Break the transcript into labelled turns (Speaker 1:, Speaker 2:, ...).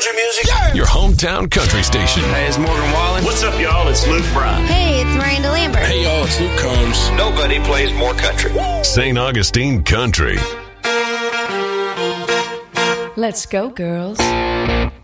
Speaker 1: country music? Yeah.
Speaker 2: Your hometown country station.
Speaker 1: Hey, it's Morgan Wallen.
Speaker 3: What's up, y'all? It's Luke Bryan.
Speaker 4: Hey, it's Miranda Lambert.
Speaker 5: Hey, y'all, it's Luke Combs.
Speaker 1: Nobody plays more country.
Speaker 2: St. Augustine Country.
Speaker 6: Let's go, girls.